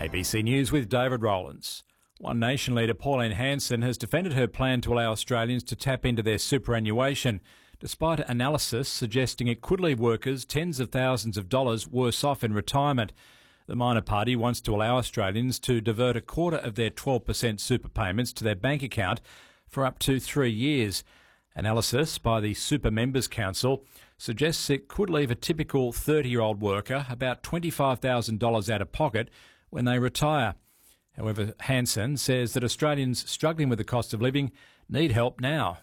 ABC News with David Rowlands. One Nation leader Pauline Hanson has defended her plan to allow Australians to tap into their superannuation, despite analysis suggesting it could leave workers tens of thousands of dollars worse off in retirement. The minor party wants to allow Australians to divert a quarter of their 12% super payments to their bank account for up to 3 years. Analysis by the Super Members Council suggests it could leave a typical 30-year-old worker about $25,000 out of pocket when they retire. However, Hanson says that Australians struggling with the cost of living need help now.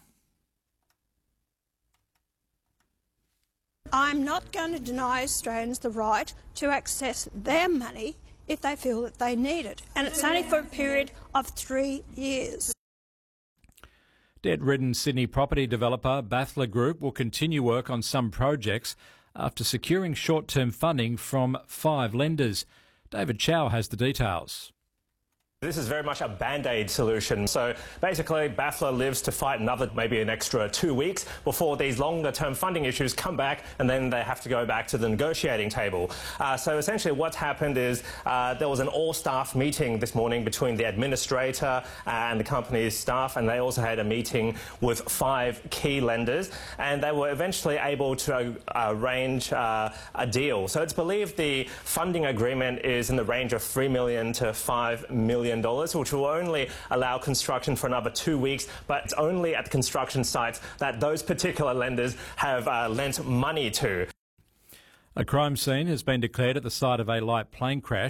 I'm not going to deny Australians the right to access their money if they feel that they need it, and it's only for a period of 3 years. Debt-ridden Sydney property developer Bathler Group will continue work on some projects after securing short-term funding from 5 lenders. David Chow has the details. This is very much a band-aid solution. So basically, Bathler lives to fight maybe an extra 2 weeks before these longer-term funding issues come back, and then they have to go back to the negotiating table. So essentially what's happened is there was an all-staff meeting this morning between the administrator and the company's staff, and they also had a meeting with 5 key lenders, and they were eventually able to arrange a deal. So it's believed the funding agreement is in the range of $3 million to $5 million, which will only allow construction for another 2 weeks, but it's only at the construction sites that those particular lenders have lent money to. A crime scene has been declared at the site of a light plane crash